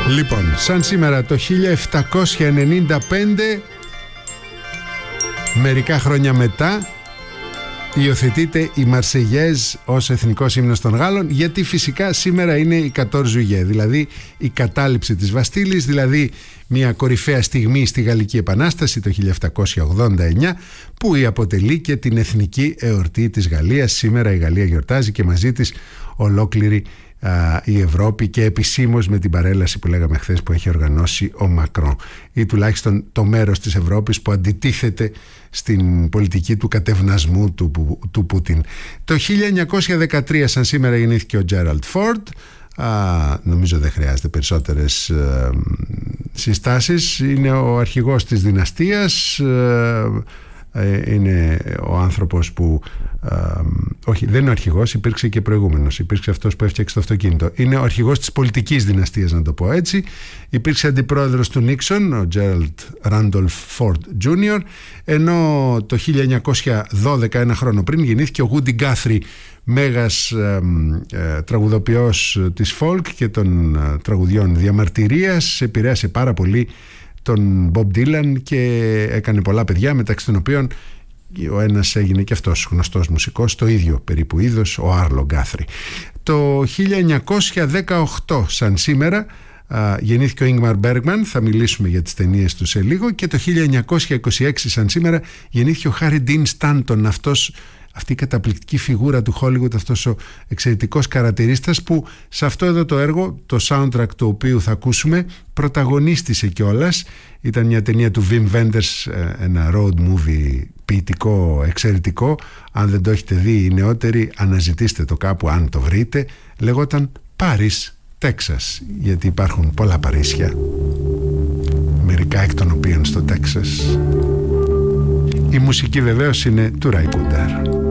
Λοιπόν, σαν σήμερα το 1795, μερικά χρόνια μετά, υιοθετείται η Μαρσεγιέζ ως εθνικός ύμνος των Γάλλων, γιατί φυσικά σήμερα είναι η 14 Ζουγέ, δηλαδή η κατάληψη της Βαστίλης, δηλαδή μια κορυφαία στιγμή στη Γαλλική Επανάσταση το 1789, που αποτελεί και την εθνική εορτή της Γαλλίας. Σήμερα η Γαλλία γιορτάζει και μαζί της ολόκληρη η Ευρώπη, και επισήμως με την παρέλαση που λέγαμε χθες που έχει οργανώσει ο Μακρόν, ή τουλάχιστον το μέρος της Ευρώπης που αντιτίθεται στην πολιτική του κατευνασμού του Πούτιν. Το 1913 σαν σήμερα γεννήθηκε ο Τζέραλντ Φόρντ. Νομίζω δεν χρειάζεται περισσότερες συστάσεις. Είναι ο αρχηγός της δυναστείας. Είναι ο άνθρωπος που όχι, δεν είναι ο αρχηγός, υπήρξε και προηγούμενος. Υπήρξε αυτός που έφτιαξε το αυτοκίνητο. Είναι ο αρχηγός της πολιτικής δυναστείας, να το πω έτσι. Υπήρξε αντιπρόεδρος του Νίξον, ο Τζέραλντ Ράντολφ Φόρντ Τζούνιορ, ενώ το 1912, ένα χρόνο πριν, γεννήθηκε ο Γούντι Γκάθρι, μέγας τραγουδοποιός της folk και των τραγουδιών διαμαρτυρίας. Επηρέασε πάρα πολύ τον Μπομπ Ντίλαν και έκανε πολλά παιδιά, μεταξύ των οποίων ο ένας έγινε και αυτός γνωστός μουσικός, το ίδιο περίπου είδος, ο Άρλο Γκάθρι. Το 1918 σαν σήμερα γεννήθηκε ο Ίγμαρ Μπέργμαν, θα μιλήσουμε για τις ταινίες του σε λίγο, και το 1926 σαν σήμερα γεννήθηκε ο Χάρι Ντίν Στάντον, αυτή η καταπληκτική φιγούρα του Hollywood, αυτός ο εξαιρετικός καρατερίστας που σε αυτό εδώ το έργο, το soundtrack του οποίου θα ακούσουμε, πρωταγωνίστησε κιόλας. Ήταν μια ταινία του Wim Wenders, ένα road movie ποιητικό, εξαιρετικό. Αν δεν το έχετε δει οι νεότεροι, αναζητήστε το κάπου αν το βρείτε. Λεγόταν Paris, Texas, γιατί υπάρχουν πολλά Παρίσια, μερικά εκ των οποίων στο Τέξας. Η μουσική βεβαίως είναι του Ray Cooder.